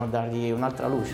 dargli un'altra luce.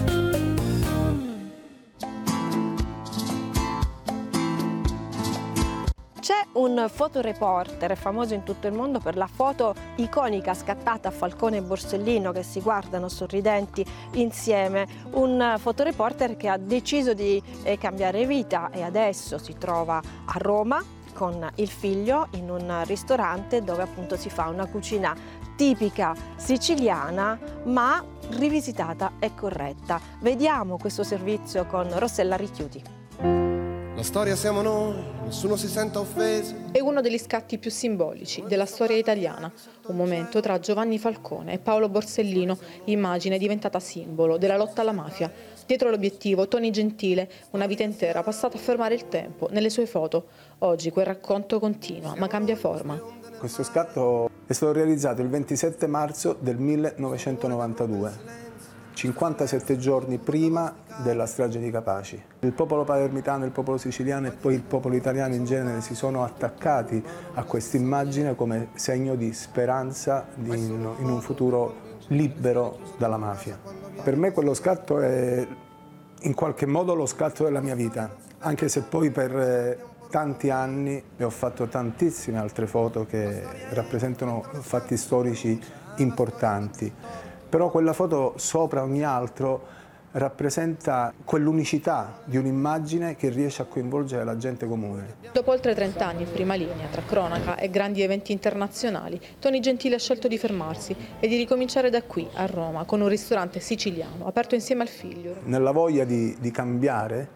C'è un fotoreporter famoso in tutto il mondo per la foto iconica scattata a Falcone e Borsellino che si guardano sorridenti insieme, un fotoreporter che ha deciso di cambiare vita e adesso si trova a Roma con il figlio in un ristorante dove appunto si fa una cucina tipica siciliana ma rivisitata e corretta. Vediamo questo servizio con Rossella Ricchiuti. La storia siamo noi, nessuno si senta offeso. È uno degli scatti più simbolici della storia italiana, un momento tra Giovanni Falcone e Paolo Borsellino, immagine diventata simbolo della lotta alla mafia. Dietro l'obiettivo Tony Gentile, una vita intera passata a fermare il tempo nelle sue foto. Oggi quel racconto continua, ma cambia forma. Questo scatto è stato realizzato il 27 marzo del 1992. 57 giorni prima della strage di Capaci. Il popolo palermitano, il popolo siciliano e poi il popolo italiano in genere si sono attaccati a questa immagine come segno di speranza in un futuro libero dalla mafia. Per me quello scatto è in qualche modo lo scatto della mia vita, anche se poi per tanti anni ho fatto tantissime altre foto che rappresentano fatti storici importanti. Però quella foto sopra ogni altro rappresenta quell'unicità di un'immagine che riesce a coinvolgere la gente comune. Dopo oltre 30 anni in prima linea tra cronaca e grandi eventi internazionali, Tony Gentile ha scelto di fermarsi e di ricominciare da qui, a Roma, con un ristorante siciliano aperto insieme al figlio. Nella voglia di cambiare,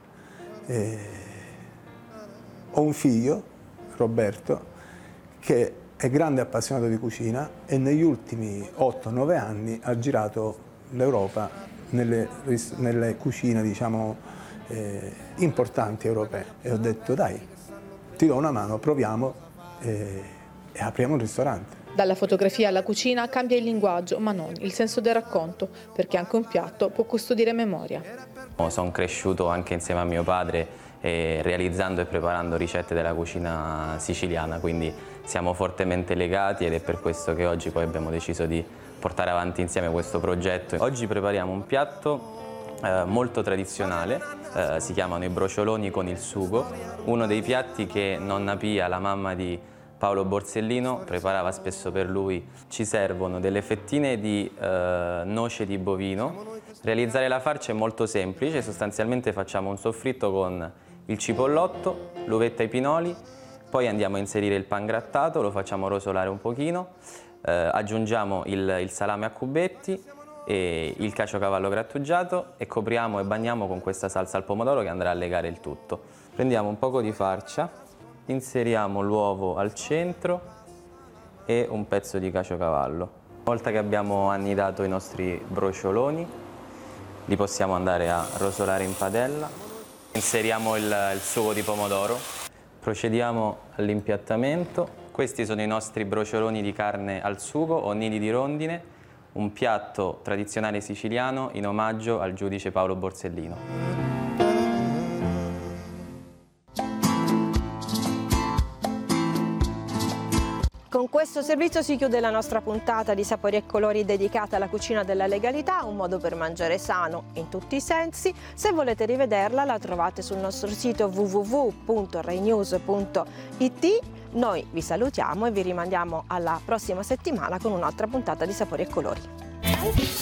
ho un figlio, Roberto, che è grande appassionato di cucina e negli ultimi 8-9 anni ha girato l'Europa nelle cucine, diciamo, importanti europee. E ho detto, dai, ti do una mano, proviamo e apriamo un ristorante. Dalla fotografia alla cucina cambia il linguaggio, ma non il senso del racconto, perché anche un piatto può custodire memoria. Sono cresciuto anche insieme a mio padre realizzando e preparando ricette della cucina siciliana, quindi siamo fortemente legati ed è per questo che oggi poi abbiamo deciso di portare avanti insieme questo progetto. Oggi prepariamo un piatto molto tradizionale, si chiamano i brocioloni con il sugo, uno dei piatti che nonna Pia, la mamma di Paolo Borsellino, preparava spesso per lui. Ci servono delle fettine di noce di bovino. Realizzare la farcia è molto semplice, sostanzialmente facciamo un soffritto con il cipollotto, l'uvetta ai pinoli, poi andiamo a inserire il pangrattato, lo facciamo rosolare un pochino, aggiungiamo il salame a cubetti e il caciocavallo grattugiato e copriamo e bagniamo con questa salsa al pomodoro che andrà a legare il tutto. Prendiamo un poco di farcia, inseriamo l'uovo al centro e un pezzo di caciocavallo. Una volta che abbiamo annidato i nostri brocioloni, li possiamo andare a rosolare in padella. Inseriamo il sugo di pomodoro, procediamo all'impiattamento. Questi sono i nostri brocioloni di carne al sugo o nidi di rondine, un piatto tradizionale siciliano in omaggio al giudice Paolo Borsellino. Con questo servizio si chiude la nostra puntata di Sapori e Colori dedicata alla cucina della legalità, un modo per mangiare sano in tutti i sensi. Se volete rivederla la trovate sul nostro sito www.rainews.it. Noi vi salutiamo e vi rimandiamo alla prossima settimana con un'altra puntata di Sapori e Colori.